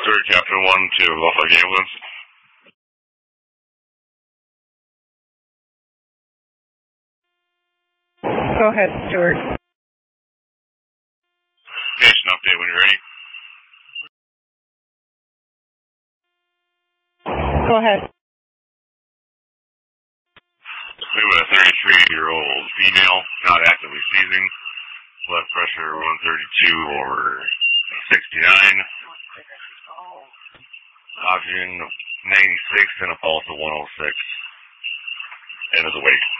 Stewart, Captain 1 to Lafayette Ambulance. Go ahead, Stewart. Station update when you're ready. Go ahead. We have a 33-year-old female, not actively seizing. Blood pressure 132/69. Oxygen 96 and a pulse of 106. End of the wait.